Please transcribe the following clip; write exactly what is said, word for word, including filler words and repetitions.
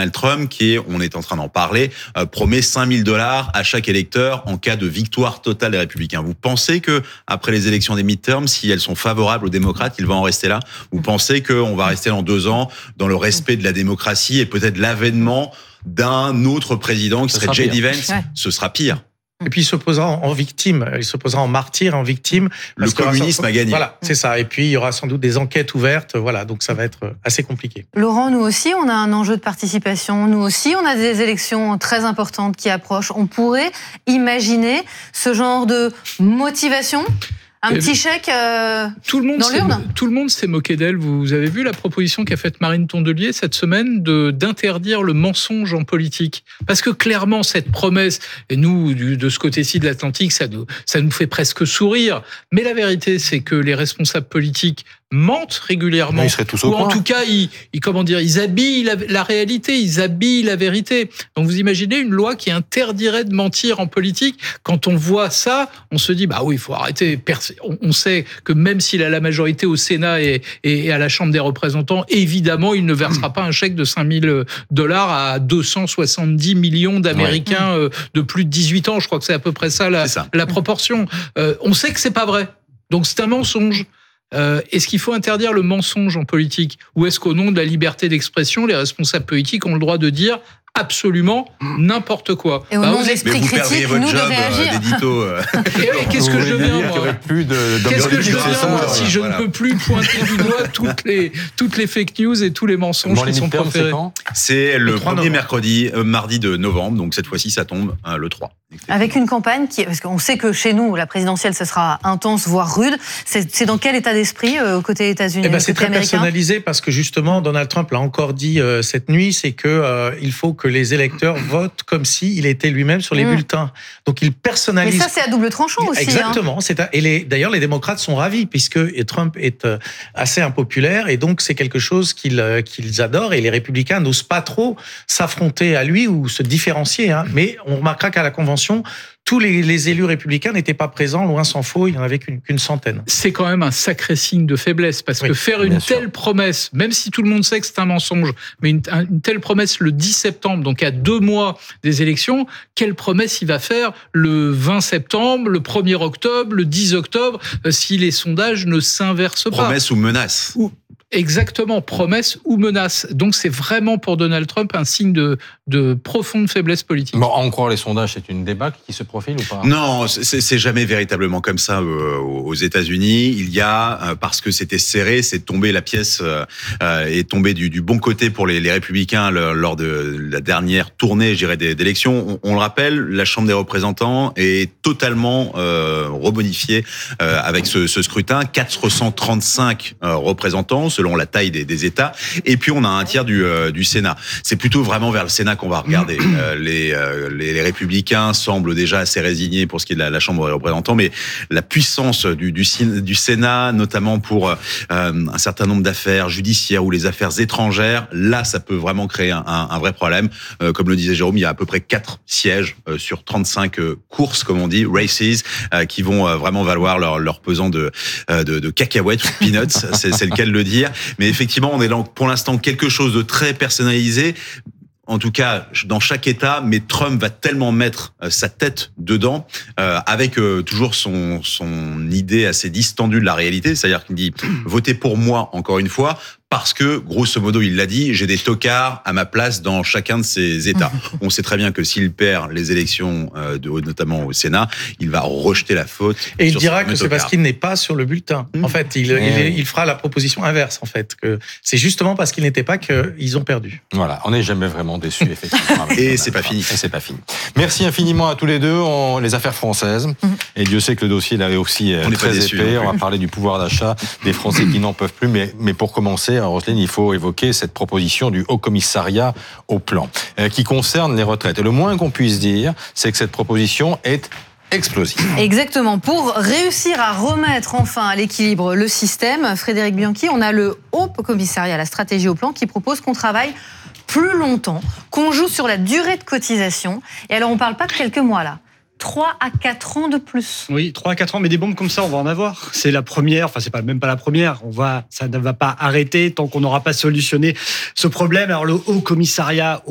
Donald Trump, qui est, on est en train d'en parler, euh, promet cinq mille dollars à chaque électeur en cas de victoire totale des Républicains. Vous pensez que après les élections des midterms, si elles sont favorables aux démocrates, il va en rester là? Vous pensez qu'on va rester dans deux ans dans le respect de la démocratie et peut-être l'avènement d'un autre président qui Ce serait sera J D pire. Vance? Ouais. Ce sera pire. Et puis il s'opposera en victime, il s'opposera en martyr, en victime. Le parce qu'il y aura communisme sans- a gagné. Voilà, c'est ça. Et puis il y aura sans doute des enquêtes ouvertes, voilà. Donc ça va être assez compliqué. Laurent, nous aussi, on a un enjeu de participation. Nous aussi, on a des élections très importantes qui approchent. On pourrait imaginer ce genre de motivation, un Et petit chèque euh, Tout le monde dans s'est, l'urne. tout le monde s'est moqué d'elle. Vous avez vu la proposition qu'a faite Marine Tondelier cette semaine de d'interdire le mensonge en politique. Parce que clairement, cette promesse, et nous, du- de ce côté-ci de l'Atlantique, ça nous, ça nous fait presque sourire. Mais la vérité, c'est que les responsables politiques mentent régulièrement. Ils seraient tous au Ou en courant. tout cas, ils, ils- comment dire, ils habillent la, la réalité, ils habillent la vérité. Donc vous imaginez une loi qui interdirait de mentir en politique. Quand on voit ça, on se dit bah oui, il faut arrêter. Pers- On, on sait que même s'il a la majorité au Sénat et, et à la Chambre des représentants, évidemment, il ne versera pas un chèque de cinq mille dollars à deux cent soixante-dix millions d'Américains euh, de plus de dix-huit ans. Je crois que c'est à peu près ça la, C'est ça. la proportion. Euh, on sait que c'est pas vrai. Donc c'est un mensonge. Euh, est-ce qu'il faut interdire le mensonge en politique? Ou est-ce qu'au nom de la liberté d'expression, les responsables politiques ont le droit de dire absolument n'importe quoi? Et au Bah, nom vous- de Mais l'esprit vous perdriez critique, votre nous de job euh, réagir. d'édito. euh. Et ouais, qu'est-ce que Vous je voulez deviens, dire qu'il y moi aurait plus de, Qu'est-ce que je d'homme deviens, politique, moi, c'est ça, si je voilà. ne peux plus pointer du doigt toutes les, toutes les fake news et tous les mensonges Bon, les qui sont midterms, c'est proférés? quand? C'est le, Le trois premier novembre. mercredi, euh, mardi de novembre, donc cette fois-ci ça tombe euh, le trois. Avec une campagne qui, parce qu'on sait que chez nous, la présidentielle, ce sera intense, voire rude. C'est, c'est dans quel état d'esprit euh, côté États-Unis, Eh ben, c'est côté très américain? personnalisé parce que justement Donald Trump l'a encore dit euh, cette nuit, c'est que euh, il faut que les électeurs votent comme si il était lui-même sur les Mmh. bulletins. Donc il Mais personnalise. ça, c'est à double tranchant aussi. hein. Exactement. C'est un- et les, d'ailleurs, les démocrates sont ravis puisque Trump est euh, assez impopulaire et donc c'est quelque chose qu'ils, euh, qu'ils adorent et les républicains n'osent pas trop s'affronter à lui ou se différencier. Hein. Mais on remarquera qu'à la convention, tous les, les élus républicains n'étaient pas présents, loin s'en faut, il n'y en avait qu'une, qu'une centaine. C'est quand même un sacré signe de faiblesse parce Oui, que faire bien une sûr. telle promesse, même si tout le monde sait que c'est un mensonge, mais une, un- une telle promesse le dix septembre, donc à deux mois des élections, quelle promesse il va faire le vingt septembre, le premier octobre, le dix octobre, euh, si les sondages ne s'inversent pas? Promesse ou menace? Ou- Exactement, promesse ou menace. Donc c'est vraiment pour Donald Trump un signe de, de profonde faiblesse politique. Bon, à en croire les sondages, c'est une débâcle qui se profile ou pas? Non, c'est, c'est jamais véritablement comme ça euh, aux États-Unis. Il y a, euh, parce que c'était serré, c'est tombé, la pièce euh, euh, est tombée du, du bon côté pour les, les républicains le- lors de la dernière tournée, je dirais, des- d'élections. On, on le rappelle, la Chambre des représentants est totalement euh, rebonifiée euh, avec ce, ce scrutin. quatre cent trente-cinq euh, représentants selon la taille des, des États. Et puis on a un tiers du, euh, du Sénat. C'est plutôt vraiment vers le Sénat qu'on va regarder. Euh, les, euh, les, les républicains semblent déjà assez résignés pour ce qui est de la, la Chambre des représentants, mais la puissance du, du, du Sénat, notamment pour euh, un certain nombre d'affaires judiciaires ou les affaires étrangères, là, ça peut vraiment créer un, un, un vrai problème. Euh, comme le disait Jérôme, il y a à peu près quatre sièges euh, sur trente-cinq euh, courses, comme on dit, races, euh, qui vont euh, vraiment valoir leur, leur pesant de, euh, de, de cacahuètes ou de peanuts, c'est, c'est le cas de le dire. Mais effectivement, on est dans, pour l'instant, quelque chose de très personnalisé. En tout cas, dans chaque État, mais Trump va tellement mettre euh, sa tête dedans, euh, avec euh, toujours son, son idée assez distendue de la réalité, c'est-à-dire qu'il dit « votez pour moi, encore une fois », parce que, grosso modo, il l'a dit, j'ai des tocards à ma place dans chacun de ces États. On sait très bien que s'il perd les élections, euh, de, notamment au Sénat, il va rejeter la faute. Et il sur dira ce que c'est tocard. parce qu'il n'est pas sur le bulletin. Mmh. En fait, il, Mmh. il, il fera la proposition inverse, en fait. Que c'est justement parce qu'il n'était pas qu'ils ont perdu. Voilà, on n'est jamais vraiment déçu, effectivement. avec Et Donald c'est pas Trump. fini. Et c'est pas fini. Merci infiniment à tous les deux. On, les affaires françaises. Et Dieu sait que le dossier là est aussi euh, On n'est pas très déçus épais. non plus. On va parler du pouvoir d'achat des Français qui n'en peuvent plus. Mais, mais pour commencer, Roselyne, il faut évoquer cette proposition du Haut Commissariat au Plan, euh, qui concerne les retraites. Et le moins qu'on puisse dire, c'est que cette proposition est explosive. Exactement. Pour réussir à remettre enfin à l'équilibre le système, Frédéric Bianchi, on a le Haut Commissariat à la stratégie au plan qui propose qu'on travaille plus longtemps, qu'on joue sur la durée de cotisation. Et alors, on ne parle pas de quelques mois là. trois à quatre ans de plus. Oui, trois à quatre ans, mais des bombes comme ça, on va en avoir. C'est la première, enfin, c'est pas, même pas la première. On va, ça ne va pas arrêter tant qu'on n'aura pas solutionné ce problème. Alors, le Haut Commissariat